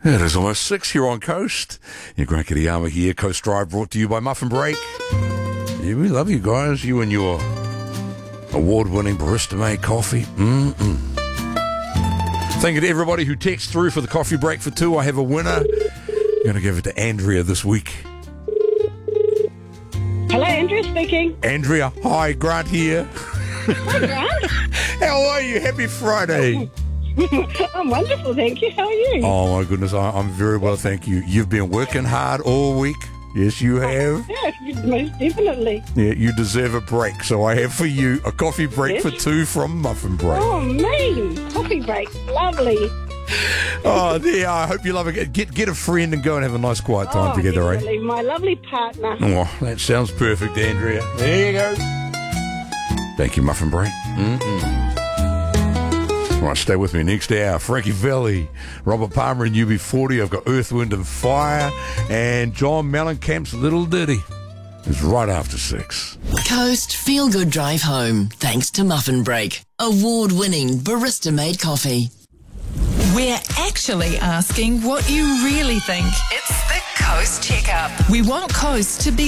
It is almost 6 here on Coast. Your Grant Kiriyama here, Coast Drive, brought to you by Muffin Break. Yeah, we love you guys, you and your award-winning barista-made coffee. Thank you to everybody who texts through for the coffee break for two. I have a winner. I'm going to give it to Andrea this week. Hello, Andrea speaking. Andrea, hi, Grant here. Hi, Grant. How are you? Happy Friday. I'm wonderful, thank you. How are you? Oh, my goodness, I'm very well, thank you. You've been working hard all week. Yes, you have. Yeah, most definitely. Yeah, you deserve a break. So I have for you a coffee break for two from Muffin Break. Oh, man. Coffee break. Lovely. Oh, there. I hope you love it. Get a friend and go and have a nice quiet time together, definitely. My lovely partner. Oh, that sounds perfect, Andrea. There you go. Thank you, Muffin Break. All right, stay with me. Next hour, Frankie Valli, Robert Palmer and UB40. I've got Earth, Wind and Fire. And John Mellencamp's Little Ditty is right after 6. Coast Feel Good Drive Home, thanks to Muffin Break. Award-winning barista-made coffee. We're actually asking what you really think. It's the Coast Checkup. We want Coast to be